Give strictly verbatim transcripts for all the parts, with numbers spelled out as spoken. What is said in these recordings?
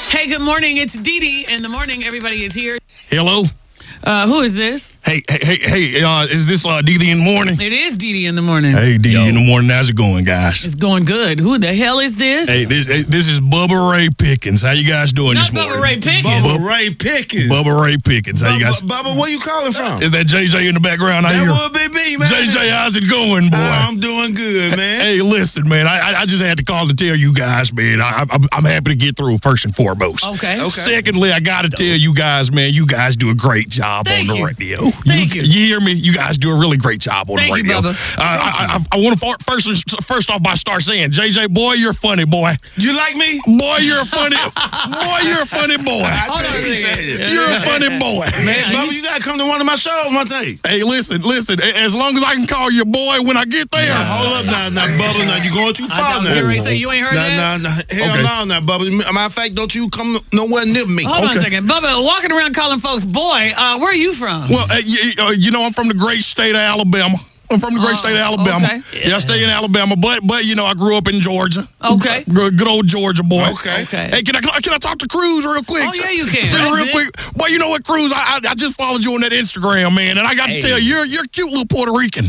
Hey, good morning. It's Dee Dee in the morning. Everybody is here. Hello. Uh, who is this? Hey, hey, hey, hey, uh, is this uh, Dee Dee in the morning? It is Dee Dee in the morning. Hey, Dee Dee in the morning. How's it going, guys? It's going good. Who the hell is this? Hey, this hey, this is Bubba Ray Pickens. How you guys doing Not this morning? Bubba Ray Pickens. Bubba Ray Pickens. Bubba Ray Pickens. How you guys? Bubba, where you calling from? Is that J J in the background? I That hear. would be me, man. J J, how's it going, boy? Uh, I'm doing good, man. Hey, listen, man. I I just had to call to tell you guys, man. I, I, I'm happy to get through first and foremost. Okay. Okay. Secondly, I got to tell you guys, man, you guys do a great job Thank on the you. radio. Thank you. You hear me? You guys do a really great job on Thank the you, radio. Bubba. Uh, I, I, I want to first first off by start saying, J J, boy, you're funny, boy. You like me? Boy, you're a funny boy. You're a funny boy. I Hold on a appreciate second. it. You're a funny boy. Man, Bubba, you gotta come to one of my shows one day. Hey, listen, listen. As long as I can call you boy when I get there. Now, hold up now, now, Bubba. Now, you're going too far I now. you already say you ain't heard Nah, that? nah, nah. Hell Okay. no, now, Bubba. Matter of fact, don't you come nowhere near me. Hold on a Okay. second. Bubba, walking around calling folks boy, uh, where are you from? Well, uh, you, uh, you know, I'm from the great state of Alabama. I'm from the great Oh, state of Alabama. okay. Yeah, I stay in Alabama, but but you know, I grew up in Georgia. Okay. Good, good old Georgia boy. Okay. Okay. Hey, can I can I talk to Cruz real quick? Oh, yeah, you can. Just That's real it. quick. Boy, you know what, Cruz? I, I I just followed you on that Instagram, man, and I got to tell you, you're you're a cute little Puerto Rican.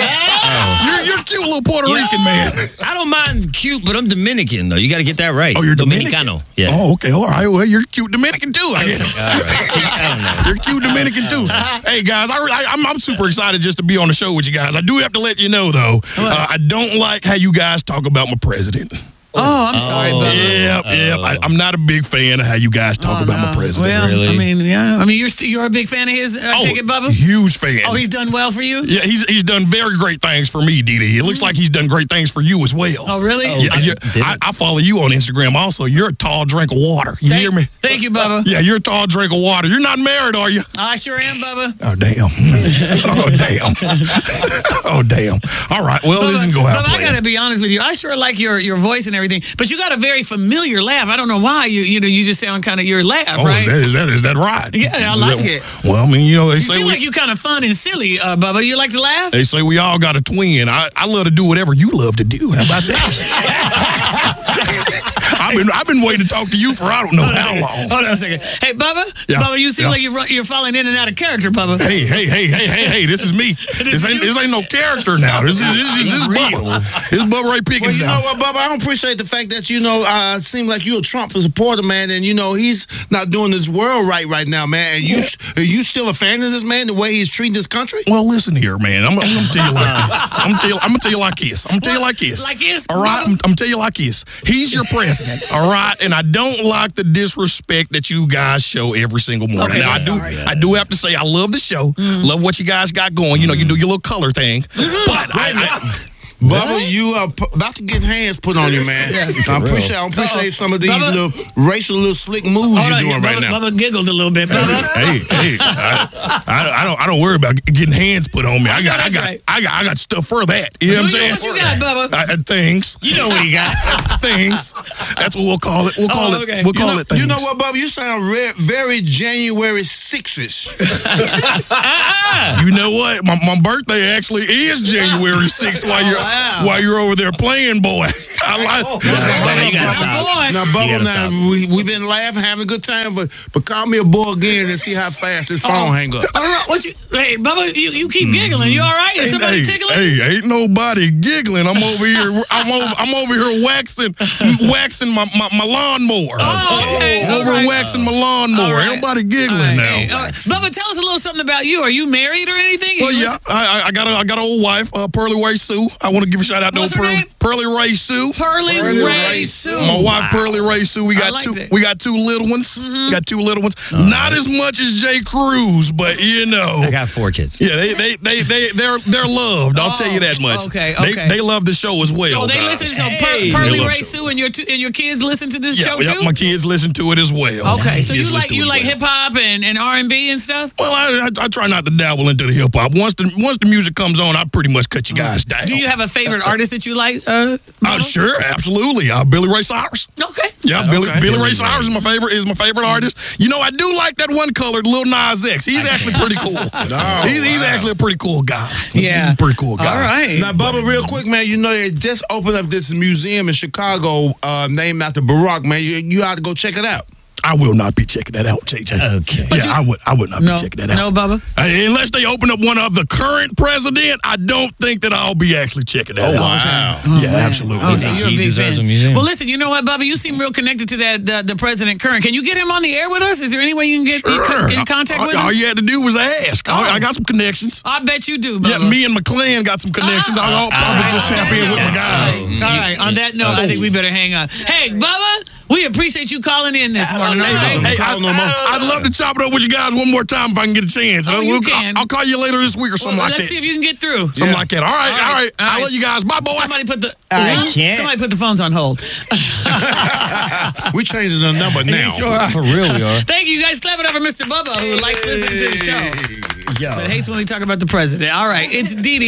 You're you're a cute little Puerto Rican, man. I don't mind cute, but I'm Dominican, though. You got to get that right. Oh, you're Dominican. Dominicano. Yeah. Oh, okay. All right. Well, you're cute Dominican too. I guess. All right. I don't know. You're cute Dominican too. Hey guys, I, I I'm I'm super excited just to be on the show with you guys. I do have to let you know though, uh, I don't like how you guys talk about my president. Oh, I'm sorry, Oh. Bubba. Yep, yep. I, I'm not a big fan of how you guys talk Oh, about no. my president. Well, Really? I mean, yeah. I mean, you're st- you're a big fan of his. Uh, oh, take it, Bubba. huge fan. Oh, he's done well for you. yeah, he's he's done very great things for me, Dee Dee. It looks like he's done great things for you as well. Oh, really? Oh, Yeah, I you- did I, it. I follow you on Instagram. Also, you're a tall drink of water. You Thank, hear me? Thank you, Bubba. Yeah, you're a tall drink of water. You're not married, are you? I sure am, Bubba. Oh damn! Oh damn! Oh damn! All right. Well, Bubba, this can go out. Bubba, I gotta be honest with you. I sure like your your voice and everything, but you got a very familiar laugh. I don't know why. You you know you just sound kind of your laugh, Oh, right? is that, is that is that right? Yeah, I Is like that- it. Well, I mean, you know, they You say seem we like you kind of fun and silly, uh, Bubba. You like to laugh? they say we all got a twin. I, I love to do whatever you love to do. How about that? I've been I've been waiting to talk to you for I don't know how long. Hold on a second. Hey, Bubba. Yeah, Bubba, you seem yeah. like you're run- you're falling in and out of character, Bubba. Hey, hey, hey, hey, hey, hey! This is me. This ain't this ain't no character now. This is this is this is Bubba. This is Bubba Ray Well, Pickens you now. know what, Bubba? I don't appreciate the fact that, you know, uh, seem like you're a Trump supporter, man, and, you know, he's not doing this world right right now, man. And you, are you still a fan of this man, the way he's treating this country? Well, listen here, man. I'm, I'm gonna tell you like this. I'm gonna tell you. I'm gonna tell you like this. I'm gonna tell you like this. Like this, All right. Bubba? I'm, I'm gonna tell you like this. He's your president. All right. And I don't like the disrespect that you guys show every single morning. Okay, now I I'm do. sorry. I do have to say I love the show. Love what you guys got going. You know, you do your little color thing. But I. I Bubba, you are p- about to get hands put on you, man. I appreciate, I appreciate some of these Bubba. little racial, little slick moves Hold you're on, doing Bubba, right now. Bubba giggled a little bit, Bubba. Hey, hey, I, I, I don't, I don't worry about getting hands put on me. I got, I that's got, right. I got, I got stuff for that. You know what I'm saying? What you got, Bubba? I, things. You know what he got. Things. That's what we'll call it. We'll call Oh, okay. it. We'll You call know, it things. you know what, Bubba? You sound re- very January sixth-ish. You know what? My, my birthday actually is January sixth while you're wow. while you're over there playing, boy. I like. Bubba, you gotta stop. Boy. Now, You Bubba, gotta now, stop. we, we've been laughing, having a good time, but, but call me a boy again and see how fast this phone Oh. hang up. All right, what you? Hey, Bubba, you, you keep giggling. You all right? Is Hey, somebody hey, tickling? hey, ain't nobody giggling. I'm over here. I'm over. I'm over here waxing, waxing my, my, my lawnmower. Oh, okay, I'm all over right. waxing my lawnmower. All right. Ain't nobody giggling All right, now. hey, all right. Bubba, tell us a little something about you. Are you married or anything? Well, You yeah, I, I- I got a I got an old wife, uh, Pearly Ray Sue. I want to give a shout out to What's old her Pearly, name? Pearly Ray Sue. Pearly, Pearly Ray Ray Sue. Sue. My wife, Pearly Ray Sue. We I got like two. that. We got two little ones. We got two little ones. Not as much as Jay Cruz, but you know. I got four kids. Yeah, they they they they they're they're loved. I'll Oh, tell you that much. okay, They okay. they love the show as well. Oh, they guys. listen to so Hey. per- Pearly They love Ray show. Sue and your two, and your kids listen to this Yeah, show yeah, too. my kids listen to it as well. Okay, so Kids you listen like to it you as like well. hip hop and, and R and B and stuff. Well, I, I I try not to dabble into the hip hop. Once the once the music comes on, I pretty much cut you guys down. Do you have a favorite artist that you like? Uh, Uh, Bubba? sure, absolutely. Uh, Billy Ray Cyrus. Okay. Yeah, Okay. Billy, Billy Ray Billy Cyrus is my favorite. Is my favorite artist. You know, I do like that one colored Lil Nas X. He's actually pretty cool. he's he's wow. actually a pretty cool guy. Yeah. He's a pretty cool guy. All right. Now, Bubba, real quick, man, you know they just opened up this museum in Chicago uh, named after Barack, man. You, you ought to go check it out. I will not be checking that out, J J. Okay. Yeah, you- I would. I would not No, be checking that out. no, Bubba. Uh, unless they open up one of the current president, I don't think that I'll be actually checking that Oh, out. wow. Oh, Yeah, man. absolutely. Oh, so He you're a big deserves fan. a museum. Well, listen, you know what, Bubba? You seem real connected to that the, the president current. Can you get him on the air with us? Is there any way you can get Sure. in, in contact all, with all him? you had to do was ask. Oh. I, I got some connections. I bet you do, Yeah, Bubba. me and McClan got some connections. Ah. I'll, I'll probably just tap in with my guys. All right. On that note, I think we better hang on. Hey, Bubba, we appreciate you calling in this morning. All Hey, right. hey, Call I, no more. I'd love to chop it up with you guys one more time if I can get a chance. Oh, I'll, you we'll- can. I'll call you later this week or Well, something like let's that. see if you can get through. Something Yeah. like that. All right, All all right, right. all I right. love you guys. Bye, boy. Somebody put the I Huh? can't. Somebody put the phones on hold. We changing the number now. Sure are. For real, we are. Thank you guys. Clap it up for Mister Bubba, who likes listening to the show, Yo. but hates when we talk about the president. All right, it's Dee Dee.